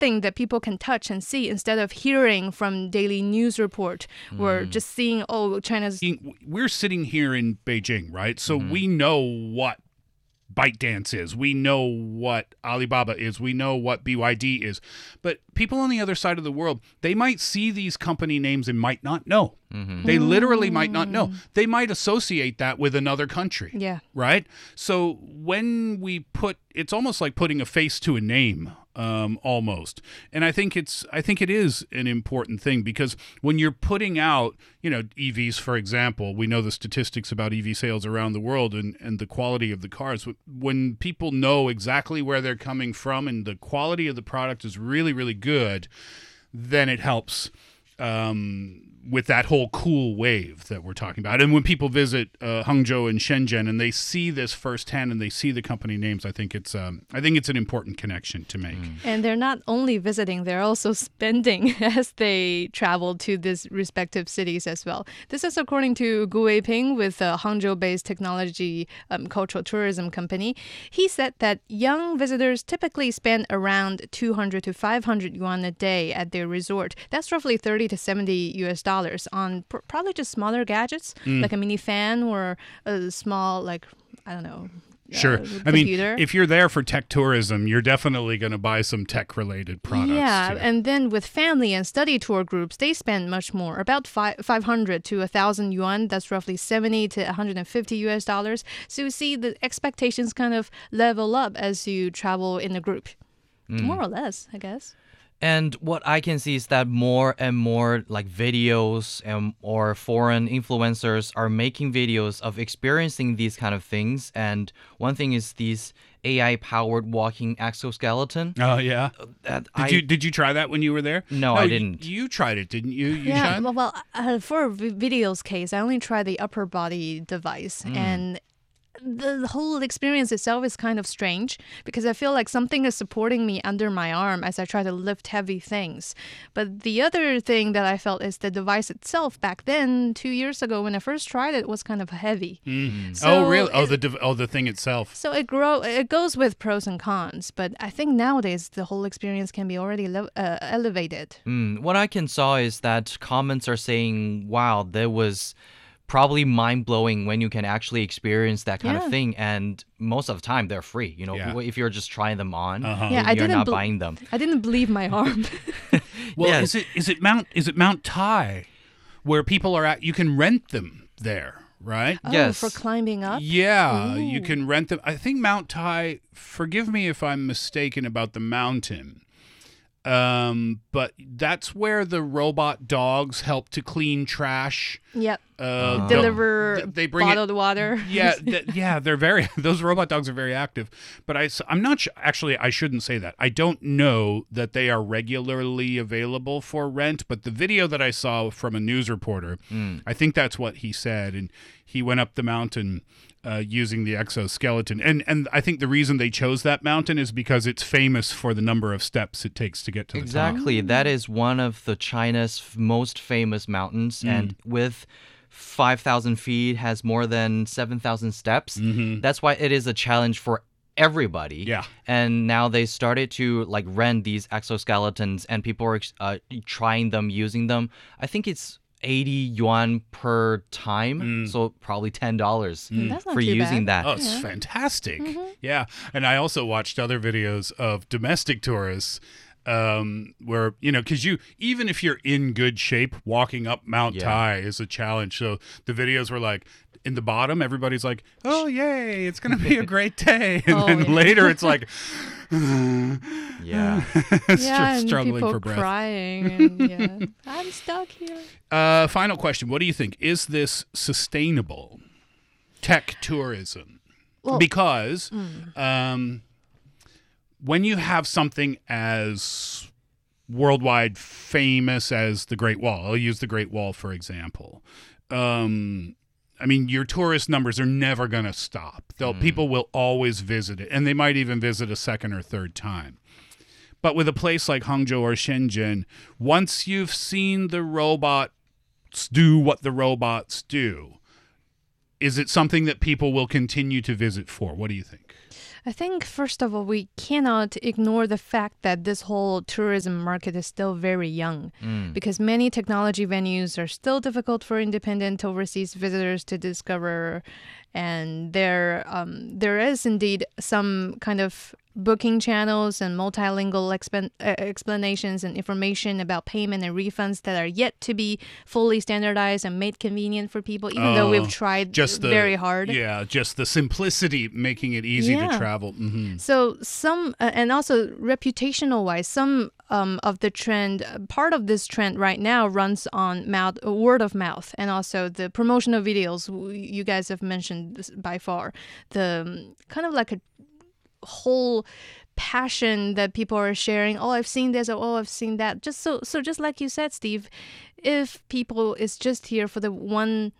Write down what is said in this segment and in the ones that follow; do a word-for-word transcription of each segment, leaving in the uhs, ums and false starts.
something that people can touch and see instead of hearing from daily news report or just seeing, oh, China's... We're sitting here in Beijing, right? So Mm-hmm. we know what ByteDance is. We know what Alibaba is. We know what B Y D is. But people on the other side of the world, they might see these company names and might not know. Mm-hmm. They literally might not know. They might associate that with another country. Yeah. Right? So when we put, it's almost like putting a face to a name, um, almost. And I think it's, I think it is an important thing because when you're putting out, you know, E Vs, for example, we know the statistics about E V sales around the world and, and the quality of the cars. When people know exactly where they're coming from and the quality of the product is really, really good, then it helps um, with that whole cool wave that we're talking about. And when people visit uh, Hangzhou and Shenzhen and they see this firsthand and they see the company names, I think it's um, I think it's an important connection to make. Mm. And they're not only visiting, they're also spending as they travel to these respective cities as well. This is according to Gu Weiping with a Hangzhou-based technology um, cultural tourism company. He said that young visitors typically spend around two hundred to five hundred yuan a day at their resort. That's roughly thirty to seventy U S dollars on pr- probably just smaller gadgets, Mm. like a mini fan or a small, like, I don't know, Sure. Uh, I mean, computer. if you're there for tech tourism, you're definitely going to buy some tech-related products. Yeah, too. and then with family and study tour groups, they spend much more, about five, 500 to one thousand yuan. That's roughly seventy to one hundred fifty U S dollars. So you see the expectations kind of level up as you travel in a group. Mm. More or less, I guess. And what I can see is that more and more like videos and or foreign influencers are making videos of experiencing these kind of things. And one thing is these A I-powered walking exoskeleton. Oh, yeah. That Did I, you did you try that when you were there? No, I you- didn't. You, tried it, didn't you? you Yeah, Yushan? well, well uh, for v- videos case, I only tried the upper body device. Mm. And the whole experience itself is kind of strange because I feel like something is supporting me under my arm as I try to lift heavy things. But the other thing that I felt is the device itself back then, two years ago when I first tried it, was kind of heavy. Mm. So oh, really? Oh, it- the dev- oh the thing itself. So it grow it goes with pros and cons, but I think nowadays the whole experience can be already le- uh, elevated. Mm, what I can saw is that comments are saying, wow, there was probably mind-blowing when you can actually experience that kind Yeah. of thing. And most of the time, they're free. You know, Yeah. if you're just trying them on, Uh-huh. Yeah, I you're didn't not bel- buying them. I didn't believe my arm. Well, Yes. is it is it Mount is it Mount Tai where people are at? You can rent them there, right? Oh, Yes. for climbing up? Yeah, you Ooh. can rent them. I think Mount Tai, forgive me if I'm mistaken about the mountain, um, but that's where the robot dogs help to clean trash. Yep. Uh, Deliver they'll- they bring it- bottled water. yeah, th- yeah, they're very. Those robot dogs are very active, but I, am not. Sh- actually, I shouldn't say that. I don't know that they are regularly available for rent. But the video that I saw from a news reporter, Mm. I think that's what he said, and he went up the mountain uh, using the exoskeleton. And and I think the reason they chose that mountain is because it's famous for the number of steps it takes to get to the top. Exactly. That is one of the China's f- most famous mountains. Mm. And with five thousand feet, has more than seven thousand steps. Mhm. That's why it is a challenge for everybody. Yeah. And now they started to like rent these exoskeletons and people are uh, trying them, using them. I think it's eighty yuan per time. Mm. So probably ten dollars That's not for too using bad. that. Oh, it's fantastic. Yeah. And I also watched other videos of domestic tourists um, where, you know, because you, even if you're in good shape, walking up Mount Yeah. Tai is a challenge. So the videos were like, in the bottom, everybody's like, oh, yay, it's going to be a great day. And Oh, then yeah. later it's like, Yeah. str- Yeah, and struggling people for breath. crying. And, yeah, I'm stuck here. Uh, final question. What do you think? Is this sustainable tech tourism? Well- because um, when you have something as worldwide famous as the Great Wall, I'll use the Great Wall for example. Um, I mean, your tourist numbers are never going to stop. They'll, People will always visit it, and they might even visit a second or third time. But with a place like Hangzhou or Shenzhen, once you've seen the robots do what the robots do, is it something that people will continue to visit for? What do you think? I think, first of all, we cannot ignore the fact that this whole tourism market is still very young Mm. because many technology venues are still difficult for independent overseas visitors to discover. And there, um, there is indeed some kind of booking channels and multilingual expen- uh, explanations and information about payment and refunds that are yet to be fully standardized and made convenient for people, even though we've Oh, tried Just the, very hard. Yeah, just the simplicity making it easy Yeah. to travel. hmm So some, uh, and also reputational wise, some um, of the trend, uh, part of this trend right now runs on mouth, uh, word of mouth, and also the promotional videos w- you guys have mentioned this by far. The um, kind of like a whole passion that people are sharing. Oh, I've seen this, or oh, I've seen that. Just so, so just like you said, Steve, if people is just here for the one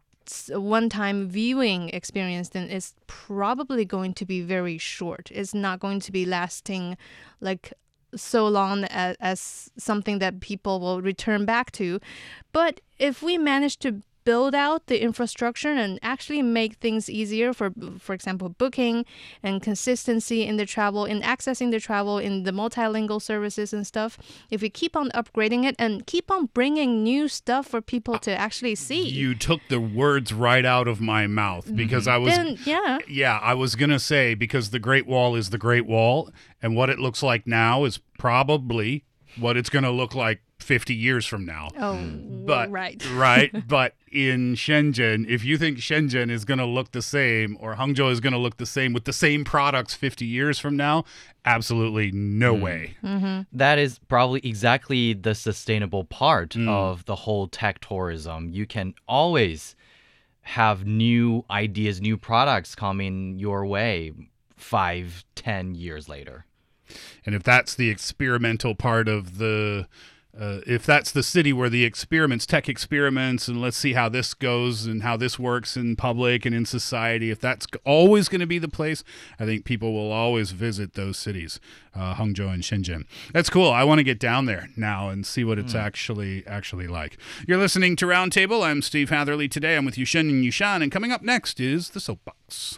one-time viewing experience, then it's probably going to be very short. It's not going to be lasting like so long as, as something that people will return back to. But if we manage to build out the infrastructure and actually make things easier for, for example, booking and consistency in the travel, in accessing the travel, in the multilingual services and stuff, if we keep on upgrading it and keep on bringing new stuff for people to actually see, You took the words right out of my mouth because I was then yeah, Yeah, I was going to say, because the Great Wall is the Great Wall, and what it looks like now is probably what it's going to look like fifty years from now. oh, But right. right, but in Shenzhen, if you think Shenzhen is going to look the same or Hangzhou is going to look the same with the same products fifty years from now, absolutely no way. That is probably exactly the sustainable part of the whole tech tourism. You can always have new ideas, new products coming your way five, ten years later. And if that's the experimental part of the Uh, if that's the city where the experiments, tech experiments, and let's see how this goes and how this works in public and in society, if that's always going to be the place, I think people will always visit those cities, uh, Hangzhou and Shenzhen. That's cool. I want to get down there now and see what it's actually actually like. You're listening to Roundtable. I'm Steve Hatherley. Today I'm with Yushen and Yushan, and coming up next is The Soapbox.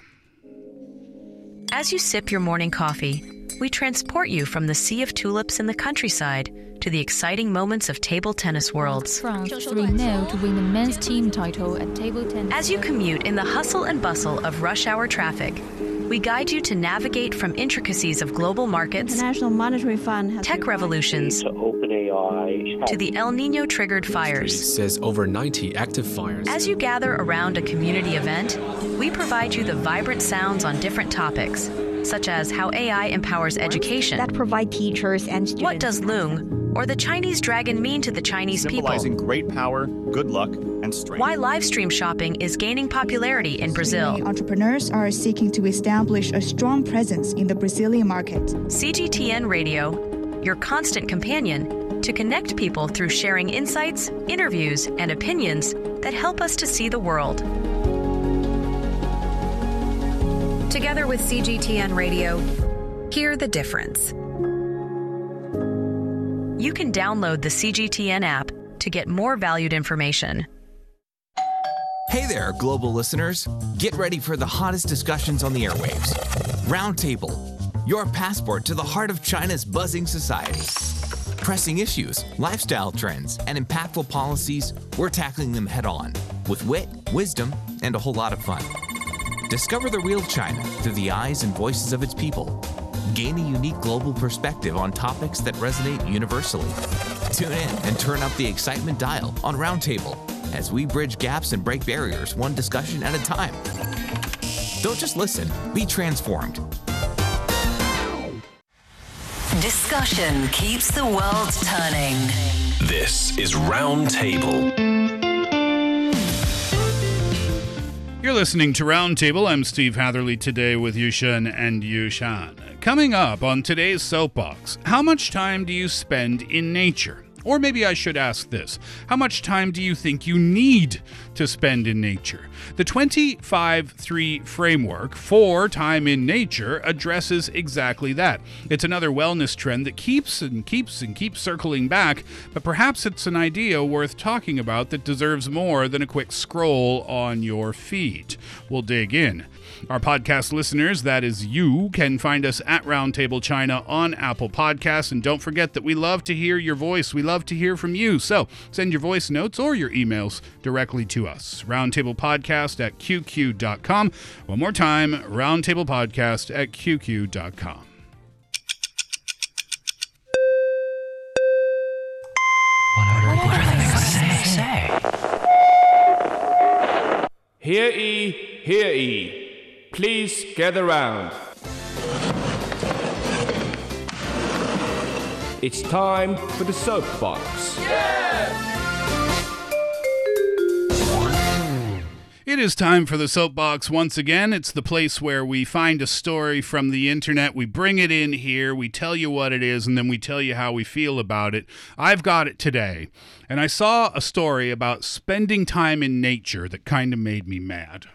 As you sip your morning coffee, we transport you from the sea of tulips in the countryside to the exciting moments of table tennis worlds. France three nil to win the men's team title at table tennis. As you commute in the hustle and bustle of rush hour traffic, we guide you to navigate from intricacies of global markets, International Monetary Fund has tech revolutions, to OpenAI, to the El Nino-triggered fires. says over ninety active fires. As you gather around a community event, we provide you the vibrant sounds on different topics, such as how A I empowers education, that provide teachers and students. what does Loong or the Chinese dragon mean to the Chinese people, symbolizing great power, good luck, and strength. why live stream shopping is gaining popularity in Brazil. Entrepreneurs are seeking to establish a strong presence in the Brazilian market. C G T N Radio, your constant companion to connect people through sharing insights, interviews, and opinions that help us to see the world. Together with C G T N Radio, hear the difference. You can download the C G T N app to get more valued information. Hey there, global listeners. Get ready for the hottest discussions on the airwaves. Roundtable, your passport to the heart of China's buzzing society. Pressing issues, lifestyle trends, and impactful policies, we're tackling them head on with wit, wisdom, and a whole lot of fun. Discover the real China through the eyes and voices of its people. Gain a unique global perspective on topics that resonate universally. Tune in and turn up the excitement dial on Roundtable as we bridge gaps and break barriers one discussion at a time. Don't just listen, be transformed. Discussion keeps the world turning. This is Roundtable. You're listening to Roundtable. I'm Steve Hatherley today with Yushen and Yushan. Coming up on today's Soapbox, how much time do you spend in nature? Or maybe I should ask this. How much time do you think you need to spend in nature? The twenty-five three framework for time in nature addresses exactly that. It's another wellness trend that keeps and keeps and keeps circling back, but perhaps it's an idea worth talking about that deserves more than a quick scroll on your feed. We'll dig in. Our podcast listeners, that is you, can find us at Roundtable China on Apple Podcasts. And don't forget that we love to hear your voice. We love to hear from you. So send your voice notes or your emails directly to us. Roundtablepodcast at q q dot com. One more time, roundtablepodcast at q q dot com. What are, what are the things to say? Hear ye, hear ye. Please gather round. It's time for the soapbox. It is time for the soapbox once again. It's the place where we find a story from the internet, we bring it in here, we tell you what it is, and then we tell you how we feel about it. I've got it today, and I saw a story about spending time in nature that kind of made me mad,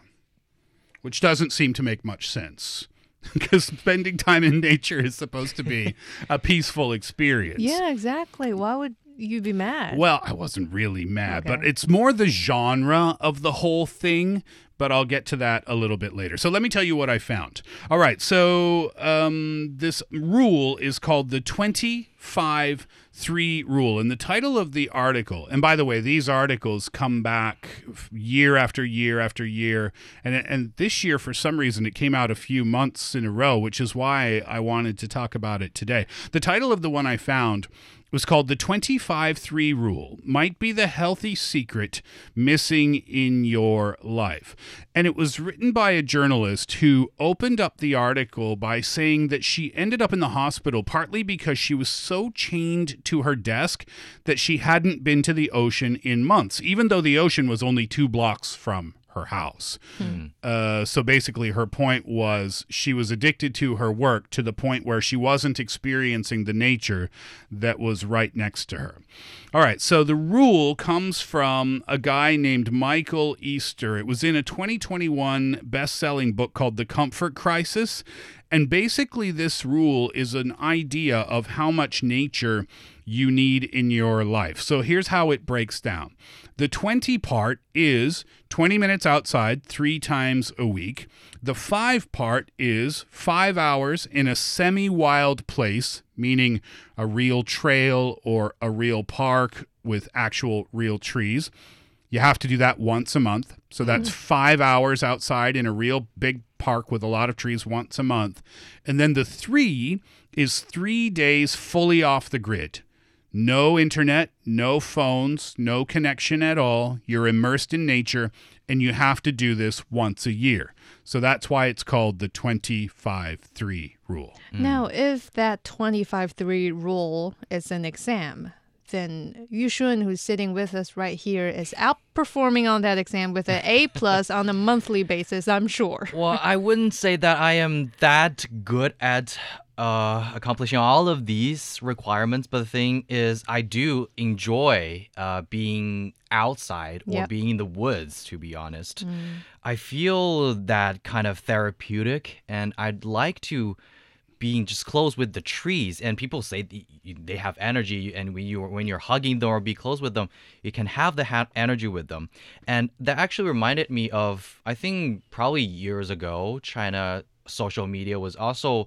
which doesn't seem to make much sense. Because spending time in nature is supposed to be a peaceful experience. Yeah, exactly. Why would you be mad? Well, I wasn't really mad, Okay. but it's more the genre of the whole thing, but I'll get to that a little bit later. So let me tell you what I found. All right, so um, this rule is called the twenty-five three rule, and the title of the article, and by the way, these articles come back year after year after year, and and this year, for some reason, it came out a few months in a row, which is why I wanted to talk about it today. The title of the one I found was called the twenty-five three rule, might be the healthy secret missing in your life. And it was written by a journalist who opened up the article by saying that she ended up in the hospital partly because she was so chained to her desk that she hadn't been to the ocean in months, even though the ocean was only two blocks from her house. Hmm. Uh, so basically her point was she was addicted to her work to the point where she wasn't experiencing the nature that was right next to her. All right, so the rule comes from a guy named Michael Easter. It was in a twenty twenty-one best-selling book called The Comfort Crisis. And basically this rule is an idea of how much nature you need in your life. So here's how it breaks down. The twenty part is twenty minutes outside three times a week. The five part is five hours in a semi-wild place, meaning a real trail or a real park with actual real trees. You have to do that once a month. So that's five hours outside in a real big park with a lot of trees once a month. And then the three is three days fully off the grid. No internet, no phones, no connection at all. You're immersed in nature, and you have to do this once a year. So that's why it's called the twenty-five three rule. Now, if that twenty-five three rule is an exam, then Yushun, who's sitting with us right here, is outperforming on that exam with an A plus on a monthly basis, I'm sure. Well, I wouldn't say that I am that good at uh, accomplishing all of these requirements, but the thing is, I do enjoy uh, being outside or Yep. being in the woods, to be honest. Mm. I feel that kind of therapeutic, and I'd like to being just close with the trees. And people say th- they have energy, and when you when you're hugging them or be close with them, you can have the ha- energy with them. And that actually reminded me of, I think probably years ago, China social media was also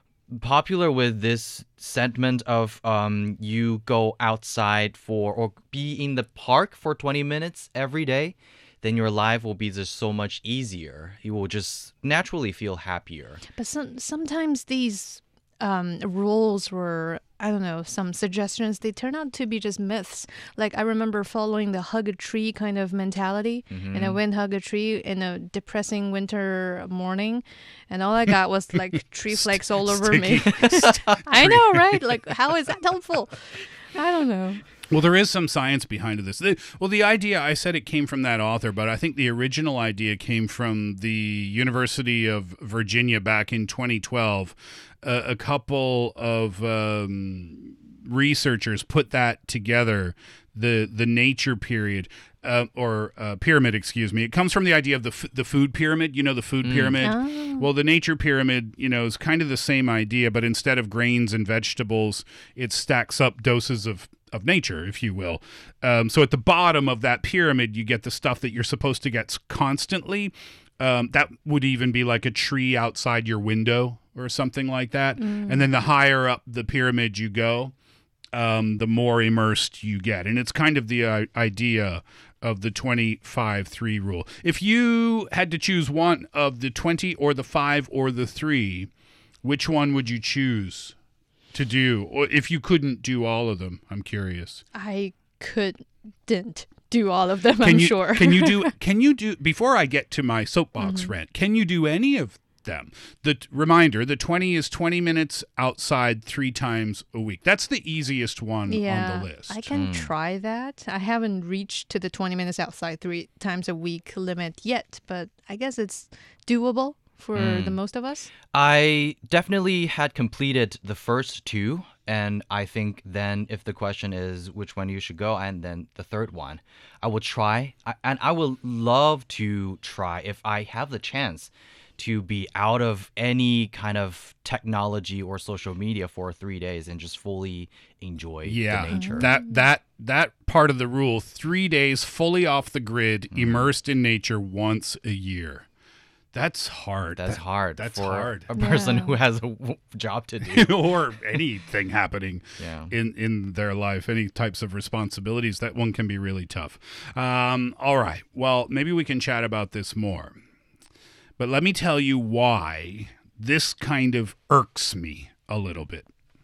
popular with this sentiment of um, you go outside for or be in the park for twenty minutes every day, then your life will be just so much easier. You will just naturally feel happier. But some, sometimes these um, rules were, I don't know, some suggestions, they turn out to be just myths. Like I remember following the hug a tree kind of mentality, Mm-hmm. and I went hug a tree in a depressing winter morning, and all I got was like tree flakes all over me. I know, right? Like, how is that helpful? I don't know. Well, there is some science behind this. The, well, the idea, I said it came from that author, but I think the original idea came from the University of Virginia back in twenty twelve. Uh, a couple of um, researchers put that together, the the nature period. Uh, or uh, pyramid, excuse me. It comes from the idea of the f- the food pyramid. You know, the food mm. pyramid. Oh. Well, the nature pyramid, you know, is kind of the same idea, but instead of grains and vegetables, it stacks up doses of, of nature, if you will. Um, so at the bottom of that pyramid, you get the stuff that you're supposed to get constantly. Um, that would even be like a tree outside your window or something like that. Mm. And then the higher up the pyramid you go, um, the more immersed you get. And it's kind of the uh, idea of the twenty-five three rule. If you had to choose one of the twenty or the five or the three, which one would you choose to do? Or if you couldn't do all of them, I'm curious. I couldn't do all of them, can I'm you, sure. Can you do, can you do, before I get to my soapbox mm-hmm. rant, can you do any of them? The t- reminder, the twenty is twenty minutes outside three times a week. That's the easiest one yeah, on the list. I can mm. try that. I haven't reached to the twenty minutes outside three times a week limit yet, but I guess it's doable for mm. the most of us. I definitely had completed the first two, and I think then if the question is which one you should go, and then the third one, I will try, I, and I would love to try if I have the chance to be out of any kind of technology or social media for three days and just fully enjoy yeah, the nature. That that that part of the rule, three days fully off the grid, mm. immersed in nature once a year. That's hard. That's that, hard. That's for hard. A person yeah. who has a w- job to do. Or anything happening yeah. in, in their life, any types of responsibilities. That one can be really tough. Um, all right. Well, maybe we can chat about this more. But let me tell you why this kind of irks me a little bit.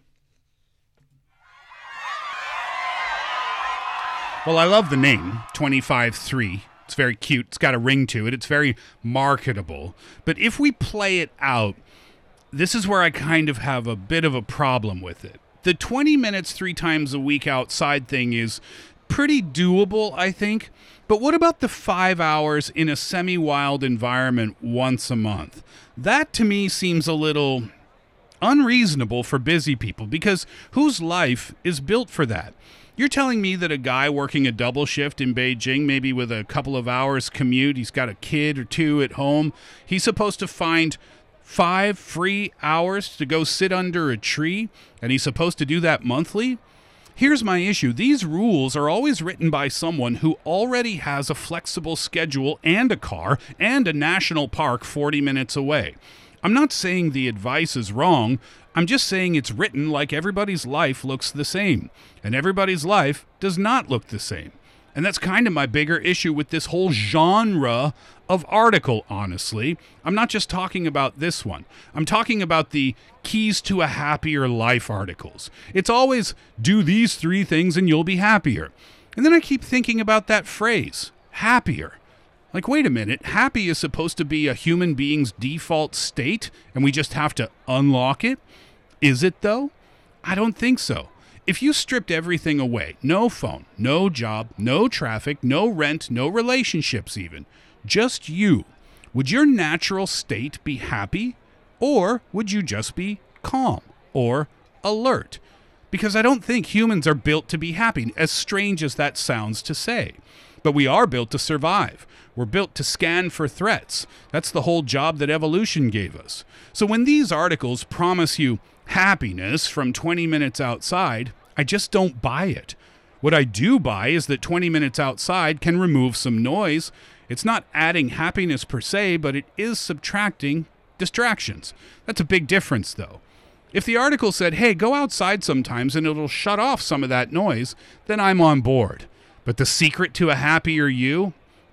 Well, I love the name, twenty-five three. It's very cute. It's got a ring to it. It's very marketable. But if we play it out, this is where I kind of have a bit of a problem with it. The twenty minutes three times a week outside thing is pretty doable, I think. But what about the five hours in a semi-wild environment once a month? That to me seems a little unreasonable for busy people, because whose life is built for that? You're telling me that a guy working a double shift in Beijing, maybe with a couple of hours commute, he's got a kid or two at home, he's supposed to find five free hours to go sit under a tree, and he's supposed to do that monthly? Here's my issue. These rules are always written by someone who already has a flexible schedule and a car and a national park forty minutes away. I'm not saying the advice is wrong. I'm just saying it's written like everybody's life looks the same, and everybody's life does not look the same. And that's kind of my bigger issue with this whole genre of article, honestly. I'm not just talking about this one. I'm talking about the keys to a happier life articles. It's always, do these three things and you'll be happier. And then I keep thinking about that phrase, happier. Like, wait a minute, happy is supposed to be a human being's default state, and we just have to unlock it? Is it, though? I don't think so. If you stripped everything away, no phone, no job, no traffic, no rent, no relationships even, just you, would your natural state be happy? Or would you just be calm or alert? Because I don't think humans are built to be happy, as strange as that sounds to say. But we are built to survive. We're built to scan for threats. That's the whole job that evolution gave us. So when these articles promise you happiness from twenty minutes outside, I just don't buy it. What I do buy is that twenty minutes outside can remove some noise. It's not adding happiness per se, but it is subtracting distractions. That's a big difference, though. If the article said, hey, go outside sometimes and it'll shut off some of that noise, then I'm on board. But the secret to a happier you?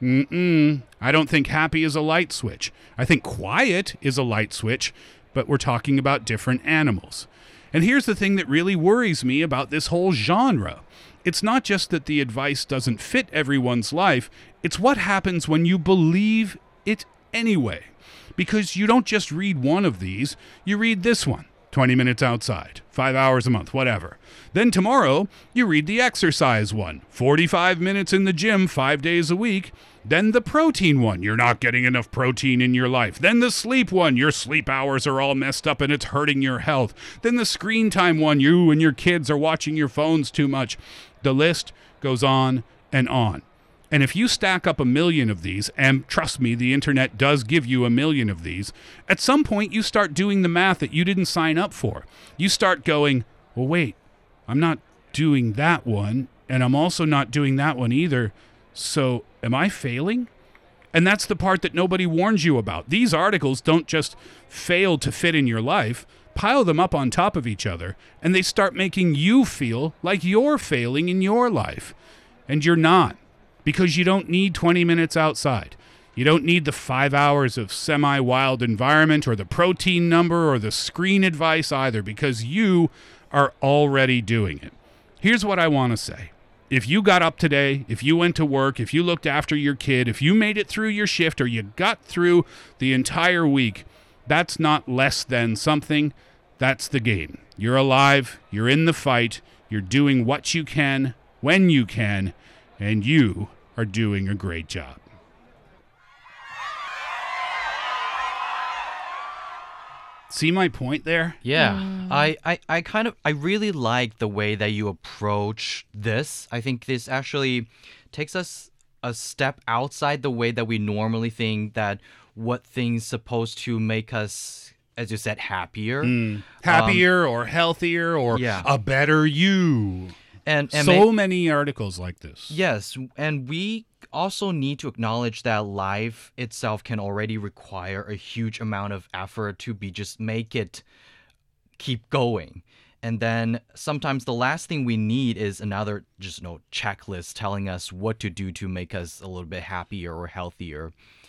Mm-mm. I don't think happy is a light switch. I think quiet is a light switch, but we're talking about different animals. And here's the thing that really worries me about this whole genre. It's not just that the advice doesn't fit everyone's life, it's what happens when you believe it anyway. Because you don't just read one of these, you read this one, twenty minutes outside, five hours a month, whatever. Then tomorrow, you read the exercise one, forty-five minutes in the gym, five days a week. Then the protein one, you're not getting enough protein in your life. Then the sleep one, your sleep hours are all messed up and it's hurting your health. Then the screen time one, you and your kids are watching your phones too much. The list goes on and on. And if you stack up a million of these, and trust me, the internet does give you a million of these, at some point you start doing the math that you didn't sign up for. You start going, well, wait, I'm not doing that one, and I'm also not doing that one either. So am I failing? And that's the part that nobody warns you about. These articles don't just fail to fit in your life. Pile them up on top of each other, and they start making you feel like you're failing in your life. And you're not. Because you don't need twenty minutes outside. You don't need the five hours of semi-wild environment or the protein number or the screen advice either, because you are already doing it. Here's what I want to say. If you got up today, if you went to work, if you looked after your kid, if you made it through your shift or you got through the entire week, that's not less than something. That's the game. You're alive. You're in the fight. You're doing what you can when you can. And you are doing a great job. See my point there? Yeah. Mm. I, I, I kind of, I really like the way that you approach this. I think this actually takes us a step outside the way that we normally think that what things supposed to make us, as you said, happier. Mm. Happier um, or healthier or yeah. a better you. And, and so may- many articles like this. Yes, and we also need to acknowledge that life itself can already require a huge amount of effort to be just make it keep going. And then sometimes the last thing we need is another just you know, checklist telling us what to do to make us a little bit happier or healthier.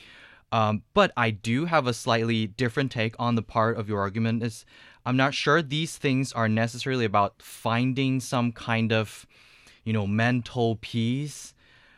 Um, but I do have a slightly different take on the part of your argument is I'm not sure these things are necessarily about finding some kind of, you know, mental peace.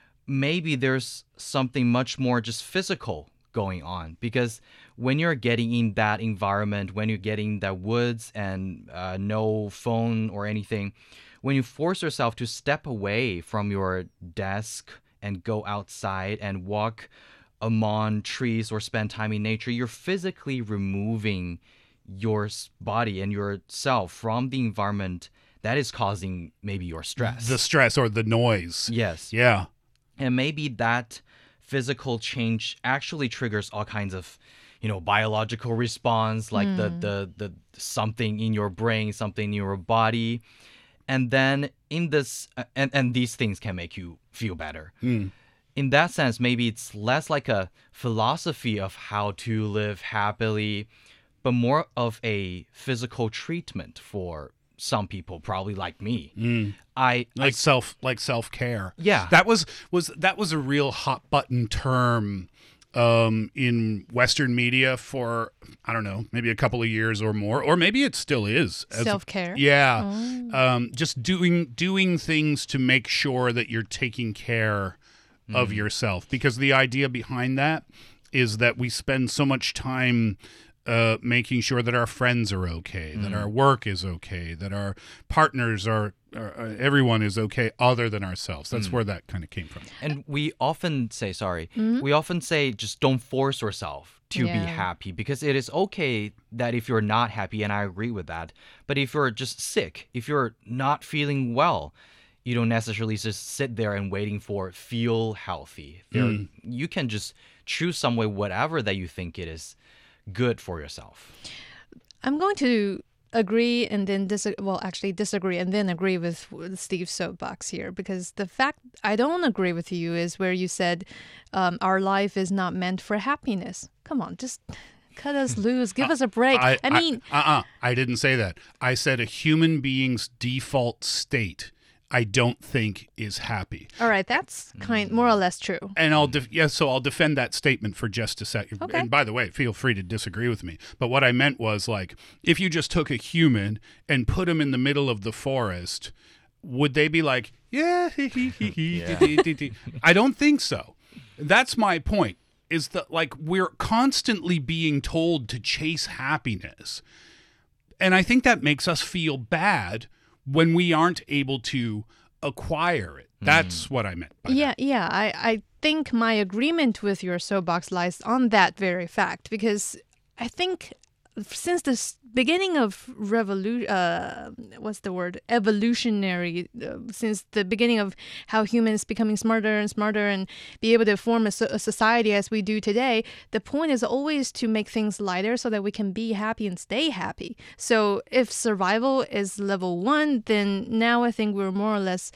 Maybe there's something much more just physical going on, because when you're getting in that environment, when you're getting that woods and uh, no phone or anything, when you force yourself to step away from your desk and go outside and walk among trees or spend time in nature, you're physically removing your body and yourself from the environment that is causing maybe your stress. The stress or the noise. Yes. Yeah. And maybe that physical change actually triggers all kinds of, you know, biological response, like mm. the, the the something in your brain, something in your body. And then in this, uh, and, and these things can make you feel better. Mm. In that sense, maybe it's less like a philosophy of how to live happily, but more of a physical treatment for some people, probably like me. Mm. I like I, self like self-care. Yeah. That was was that was a real hot button term um, in Western media for, I don't know, maybe a couple of years or more, or maybe it still is. As, self-care. Yeah. Oh. Um, just doing doing things to make sure that you're taking care mm. of yourself, because the idea behind that is that we spend so much time Uh, making sure that our friends are okay, that mm. our work is okay, that our partners are, are, are, everyone is okay other than ourselves. That's mm. where that kind of came from. And we often say, sorry, mm-hmm. we often say just don't force yourself to yeah. be happy, because it is okay that if you're not happy, and I agree with that, but if you're just sick, if you're not feeling well, you don't necessarily just sit there and waiting for feel healthy. There, mm. You can just choose some way, whatever that you think it is good for yourself. I'm going to agree and then dis well actually disagree and then agree with Steve's soapbox here, because the fact I don't agree with you is where you said um, our life is not meant for happiness. Come on, just cut us loose, give uh, us a break. I, I mean, I, uh-uh, I didn't say that. I said a human being's default state, I don't think, is happy. All right, that's kind more or less true. And I'll def- yeah, so I'll defend that statement for just a second. Okay. And by the way, feel free to disagree with me. But what I meant was, like, if you just took a human and put him in the middle of the forest, would they be like, yeah, yeah. I don't think so. That's my point, is that, like, we're constantly being told to chase happiness. And I think that makes us feel bad when we aren't able to acquire it. That's mm. what I meant by yeah, that. Yeah, I, I think my agreement with your soapbox lies on that very fact, because I think since the s- beginning of revolution, uh, what's the word? Evolutionary, uh, since the beginning of how humans becoming smarter and smarter and be able to form a, so- a society as we do today, the point is always to make things lighter so that we can be happy and stay happy. So if survival is level one, then now I think we're more or less,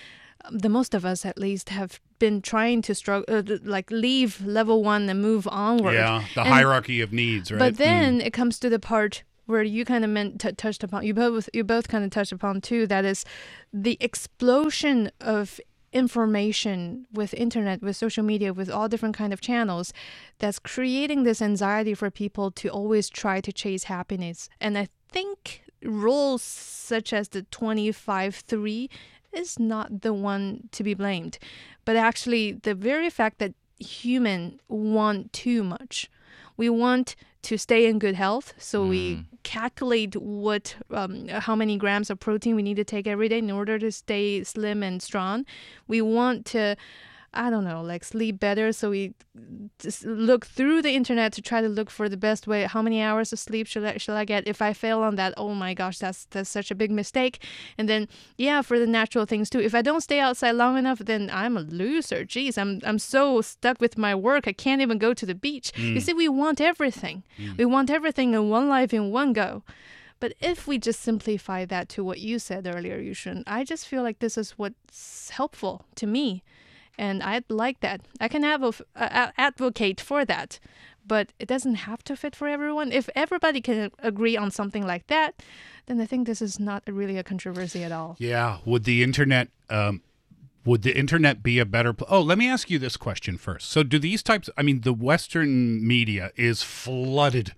the most of us at least, have been trying to struggle, uh, like leave level one and move onward. Yeah, the And- hierarchy of needs, right? But then it comes to the part where you kind of meant t- touched upon, you both you both kind of touched upon too, that is the explosion of information with internet, with social media, with all different kind of channels, that's creating this anxiety for people to always try to chase happiness. And I think rules such as the twenty-five three is not the one to be blamed, but actually the very fact that human want too much. We want to stay in good health, so mm. we calculate what um, how many grams of protein we need to take every day in order to stay slim and strong. We want to, I don't know, like sleep better, so we just look through the internet to try to look for the best way. How many hours of sleep should I, should I get? If I fail on that, oh my gosh, that's that's such a big mistake. And then, yeah, for the natural things too. If I don't stay outside long enough, then I'm a loser. Jeez, I'm I'm so stuck with my work, I can't even go to the beach. Mm. You see, we want everything. Mm. We want everything in one life in one go. But if we just simplify that to what you said earlier, Yushun, I just feel like this is what's helpful to me. And I'd like that. I can advo- uh, advocate for that, but it doesn't have to fit for everyone. If everybody can agree on something like that, then I think this is not really a controversy at all. Yeah. Would the internet, um, would the internet be a better? Pl- oh, let me ask you this question first. So, do these types? I mean, the Western media is flooded,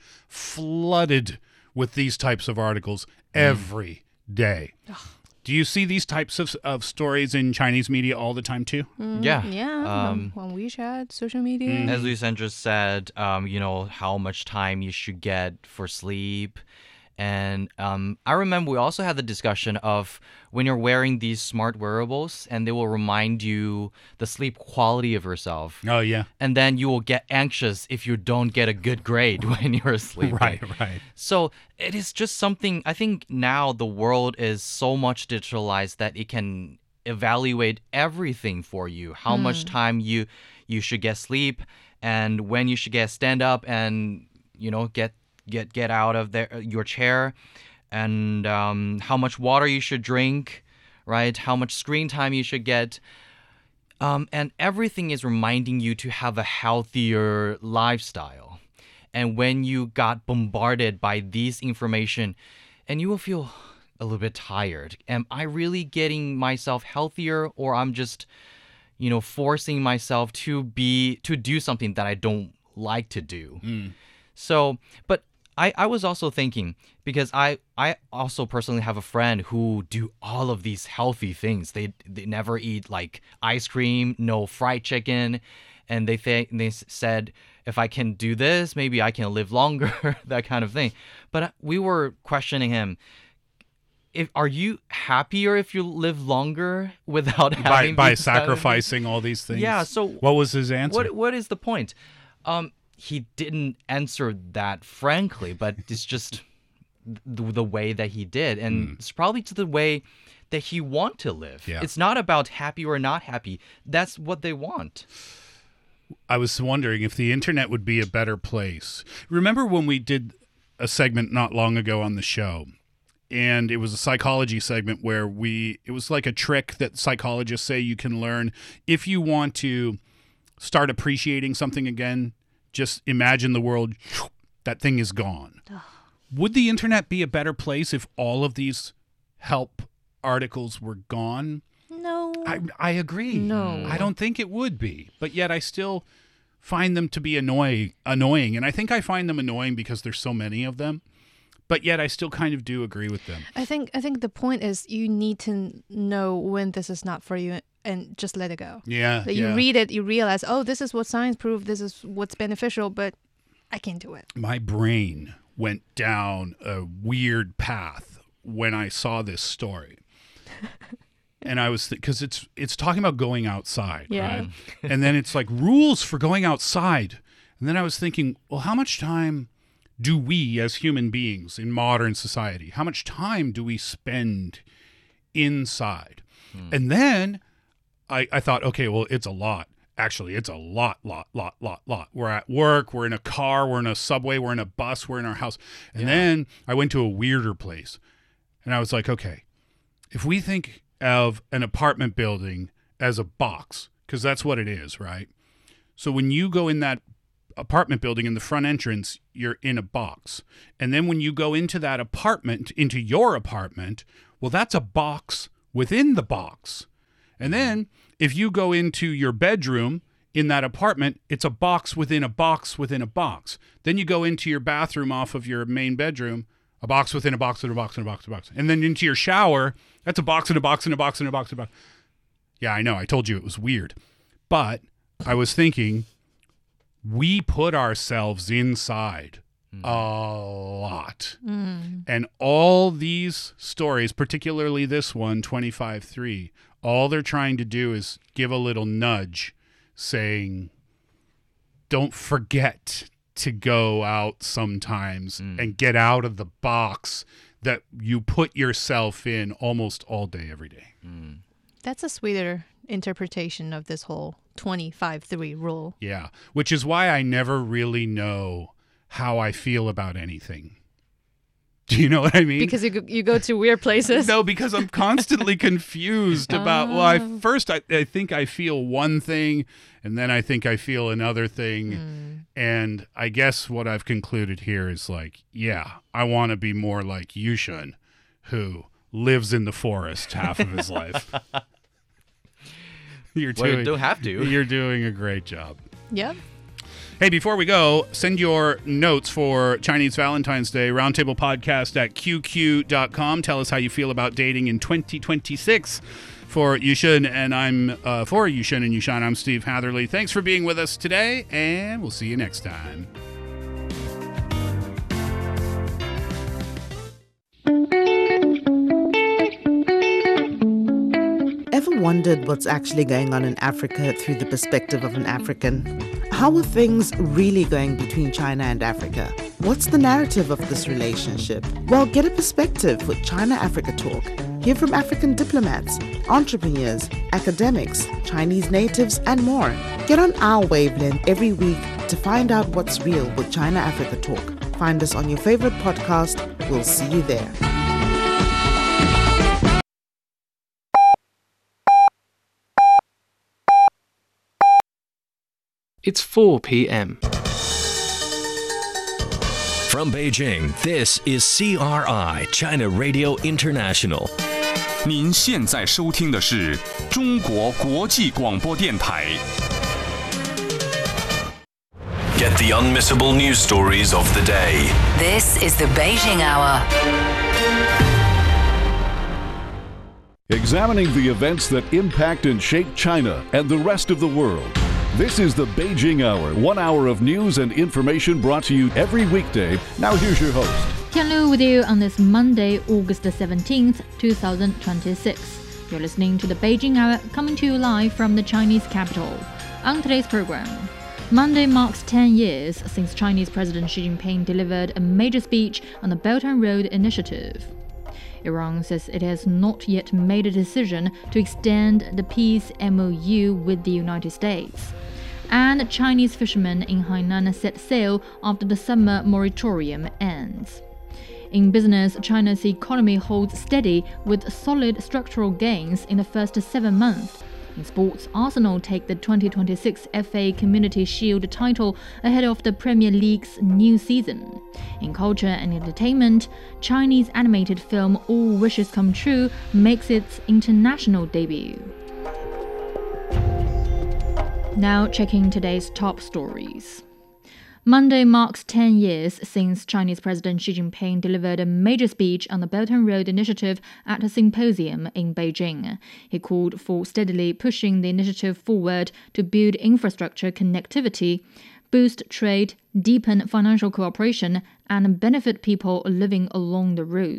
flooded with these types of articles mm. every day. Ugh. Do you see these types of, of stories in Chinese media all the time too? Mm, yeah. Yeah. Um, on WeChat, social media. Mm. As Lucian just said, um, you know, how much time you should get for sleep. And um, I remember we also had the discussion of when you're wearing these smart wearables and they will remind you the sleep quality of yourself. Oh, yeah. And then you will get anxious if you don't get a good grade when you're sleeping. Right, right. So it is just something, I think now the world is so much digitalized that it can evaluate everything for you. How mm. much time you, you should get sleep and when you should get stand up and, you know, get get get out of their, your chair, and um, how much water you should drink, right? How much screen time you should get. Um, and everything is reminding you to have a healthier lifestyle. And when you got bombarded by these information, and you will feel a little bit tired. Am I really getting myself healthier, or I'm just, you know, forcing myself to be, to do something that I don't like to do? Mm. So, but I, I was also thinking, because I, I also personally have a friend who do all of these healthy things. They they never eat like ice cream, no fried chicken, and they th- they said, if I can do this, maybe I can live longer, that kind of thing. But we were questioning him. If, are you happier if you live longer without having by, by sacrificing all these things? Yeah. So what was his answer? What what is the point? Um. He didn't answer that frankly, but it's just the, the way that he did. And mm. it's probably to the way that he want to live. Yeah. It's not about happy or not happy. That's what they want. I was wondering if the internet would be a better place. Remember when we did a segment not long ago on the show, and it was a psychology segment where we, it was like a trick that psychologists say you can learn if you want to start appreciating something again. Just imagine the world, that thing is gone. Ugh. Would the internet be a better place if all of these help articles were gone? No. I, I agree. No. I don't think it would be. But yet I still find them to be annoying, annoying. And I think I find them annoying because there's so many of them. But yet I still kind of do agree with them. I think I think the point is you need to know when this is not for you and just let it go. Yeah. That you yeah. read it, you realize, oh, this is what science proved, this is what's beneficial, but I can't do it. My brain went down a weird path when I saw this story. And I was, because th- it's it's talking about going outside, Yeah. right? And then it's like rules for going outside. And then I was thinking, well, how much time do we as human beings in modern society, how much time do we spend inside? Hmm. And then I, I thought, okay, well, it's a lot. Actually, it's a lot, lot, lot, lot, lot. We're at work, we're in a car, we're in a subway, we're in a bus, we're in our house. And yeah. then I went to a weirder place. And I was like, okay, if we think of an apartment building as a box, because that's what it is, right? So when you go in that apartment building in the front entrance, you're in a box. And then when you go into that apartment, into your apartment, well, that's a box within the box. And then if you go into your bedroom in that apartment, it's a box within a box within a box. Then you go into your bathroom off of your main bedroom, a box within a box within a box within a box within a box. And then into your shower, that's a box in a box in a box in a box in a box. Yeah, I know. I told you it was weird. But I was thinking, we put ourselves inside mm. a lot. Mm. And all these stories, particularly this one, twenty-five three, all they're trying to do is give a little nudge saying, don't forget to go out sometimes mm. and get out of the box that you put yourself in almost all day, every day. Mm. That's a sweeter interpretation of this whole twenty-five three rule. Yeah, which is why I never really know how I feel about anything. Do you know what I mean? Because you go, you go to weird places. No, because I'm constantly confused about, well, I, first I, I think I feel one thing, and then I think I feel another thing. Mm. And I guess what I've concluded here is like, yeah, I want to be more like Yushun, who lives in the forest half of his life. You're well, doing, you don't have to. You're doing a great job. Yep. Hey, before we go, send your notes for Chinese Valentine's Day, roundtablepodcast at q q dot com. Tell us how you feel about dating in twenty twenty-six. For Yushun and I'm, uh, for Yushun and Yushan, I'm Steve Hatherley. Thanks for being with us today, and we'll see you next time. Ever wondered what's actually going on in Africa through the perspective of an African? How are things really going between China and Africa? What's the narrative of this relationship? Well, get a perspective with China-Africa Talk. Hear from African diplomats, entrepreneurs, academics, Chinese natives, and more. Get on our wavelength every week to find out what's real with China-Africa Talk. Find us on your favorite podcast. We'll see you there. It's four p.m. From Beijing, this is C R I, China Radio International. 您现在收听的是中国国际广播电台。 Get the unmissable news stories of the day. This is the Beijing Hour. Examining the events that impact and shape China and the rest of the world. This is the Beijing Hour, one hour of news and information brought to you every weekday. Now here's your host. Tian Lu with you on this Monday, August seventeenth, twenty twenty-six. You're listening to the Beijing Hour, coming to you live from the Chinese capital. On today's program, Monday marks ten years since Chinese President Xi Jinping delivered a major speech on the Belt and Road Initiative. Iran says it has not yet made a decision to extend the peace M O U with the United States. And Chinese fishermen in Hainan set sail after the summer moratorium ends. In business, China's economy holds steady with solid structural gains in the first seven months. In sports, Arsenal take the twenty twenty-six F A Community Shield title ahead of the Premier League's new season. In culture and entertainment, Chinese animated film All Wishes Come True makes its international debut. Now checking today's top stories. Monday marks ten years since Chinese President Xi Jinping delivered a major speech on the Belt and Road Initiative at a symposium in Beijing. He called for steadily pushing the initiative forward to build infrastructure connectivity, boost trade, deepen financial cooperation, and benefit people living along the roads.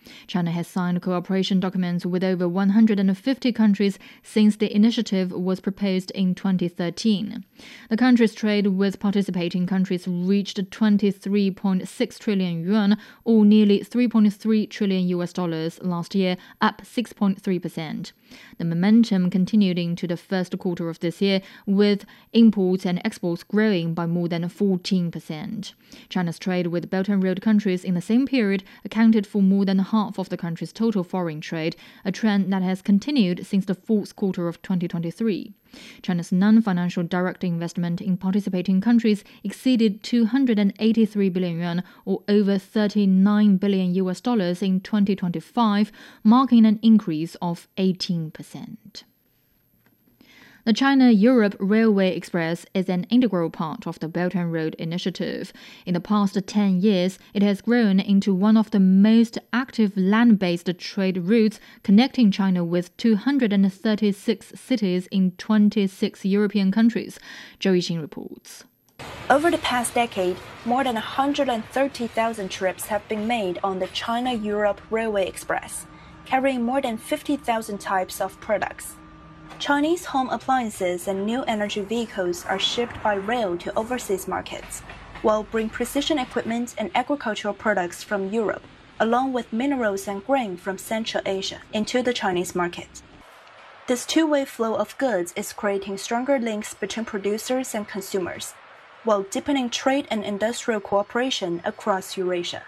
China has signed cooperation documents with over one hundred fifty countries since the initiative was proposed in twenty thirteen. The country's trade with participating countries reached twenty-three point six trillion yuan, or nearly three point three trillion U S dollars last year, up six point three percent. The momentum continued into the first quarter of this year, with imports and exports growing by more than fourteen percent. China's trade with Belt and Road countries in the same period accounted for more than half of the country's total foreign trade, a trend that has continued since the fourth quarter of twenty twenty-three. China's non-financial direct investment in participating countries exceeded two hundred eighty-three billion yuan, or over thirty-nine billion U S dollars in twenty twenty-five, marking an increase of eighteen percent. The China-Europe Railway Express is an integral part of the Belt and Road Initiative. In the past ten years, it has grown into one of the most active land-based trade routes, connecting China with two hundred thirty-six cities in twenty-six European countries. Zhou Yixing reports. Over the past decade, more than one hundred thirty thousand trips have been made on the China-Europe Railway Express, carrying more than fifty thousand types of products. Chinese home appliances and new energy vehicles are shipped by rail to overseas markets, while bring precision equipment and agricultural products from Europe, along with minerals and grain from Central Asia, into the Chinese market. This two-way flow of goods is creating stronger links between producers and consumers, while deepening trade and industrial cooperation across Eurasia.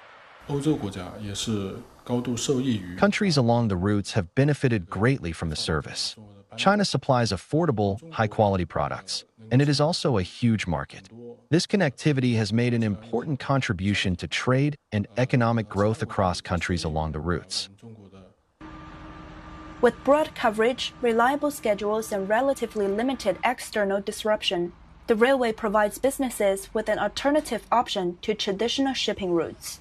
Countries along the routes have benefited greatly from the service. China supplies affordable, high-quality products, and it is also a huge market. This connectivity has made an important contribution to trade and economic growth across countries along the routes. With broad coverage, reliable schedules, and relatively limited external disruption, the railway provides businesses with an alternative option to traditional shipping routes.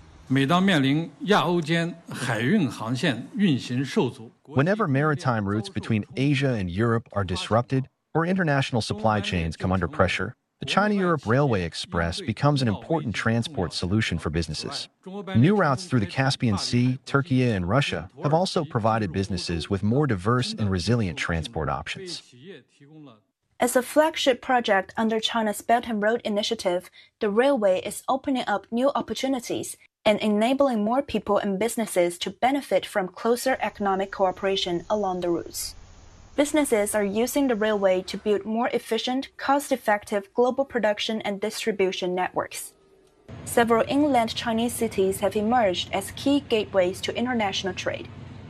Whenever maritime routes between Asia and Europe are disrupted or international supply chains come under pressure, the China-Europe Railway Express becomes an important transport solution for businesses. New routes through the Caspian Sea, Turkey, and Russia have also provided businesses with more diverse and resilient transport options. As a flagship project under China's Belt and Road Initiative, the railway is opening up new opportunities and enabling more people and businesses to benefit from closer economic cooperation along the routes. Businesses are using the railway to build more efficient, cost-effective global production and distribution networks. Several inland Chinese cities have emerged as key gateways to international trade.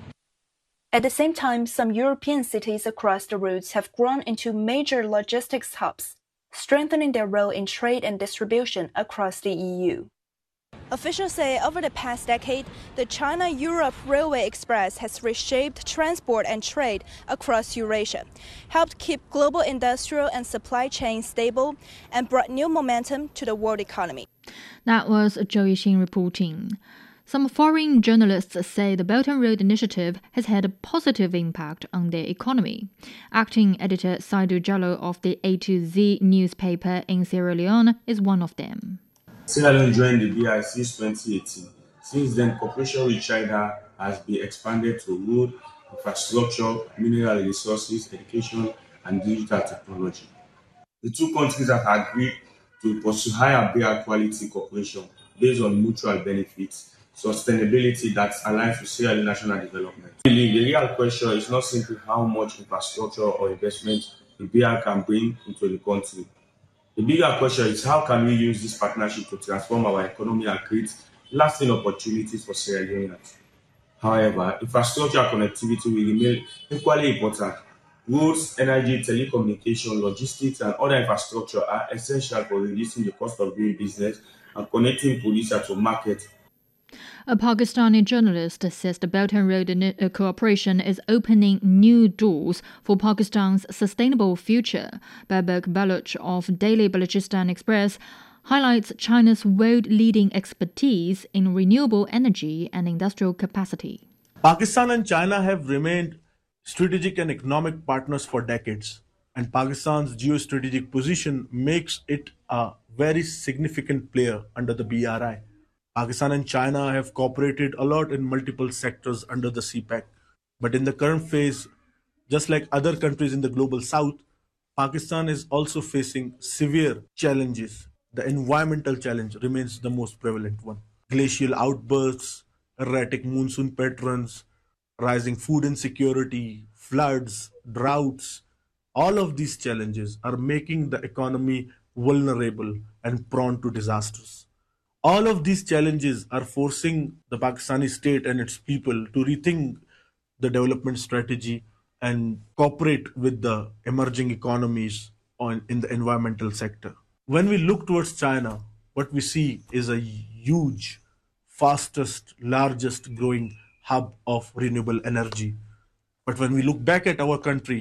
At the same time, some European cities across the routes have grown into major logistics hubs, strengthening their role in trade and distribution across the E U. Officials say over the past decade, the China-Europe Railway Express has reshaped transport and trade across Eurasia, helped keep global industrial and supply chains stable, and brought new momentum to the world economy. That was Zhou Yixing reporting. Some foreign journalists say the Belt and Road Initiative has had a positive impact on their economy. Acting editor Saidu Jallo of the A to Z newspaper in Sierra Leone is one of them. Sierra Leone joined the B R I since twenty eighteen. Since then, cooperation with China has been expanded to road, infrastructure, mineral resources, education, and digital technology. The two countries have agreed to pursue higher B R I quality cooperation based on mutual benefits, sustainability that aligns with Sierra Leone national development. The real question is not simply how much infrastructure or investment the B R I can bring into the country. The bigger question is how can we use this partnership to transform our economy and create lasting opportunities for Sierra Leoneans. However, infrastructure connectivity will remain equally important. Roads, energy, telecommunication, logistics, and other infrastructure are essential for reducing the cost of doing business and connecting producers to market. A Pakistani journalist says the Belt and Road cooperation is opening new doors for Pakistan's sustainable future. Babak Baloch of Daily Balochistan Express highlights China's world-leading expertise in renewable energy and industrial capacity. Pakistan and China have remained strategic and economic partners for decades, and Pakistan's geostrategic position makes it a very significant player under the B R I. Pakistan and China have cooperated a lot in multiple sectors under the C PEC. But in the current phase, just like other countries in the global south, Pakistan is also facing severe challenges. The environmental challenge remains the most prevalent one. Glacial outbursts, erratic monsoon patterns, rising food insecurity, floods, droughts, all of these challenges are making the economy vulnerable and prone to disasters. All of these challenges are forcing the Pakistani state and its people to rethink the development strategy and cooperate with the emerging economies on, in the environmental sector. When we look towards China, what we see is a huge, fastest, largest growing hub of renewable energy. But when we look back at our country,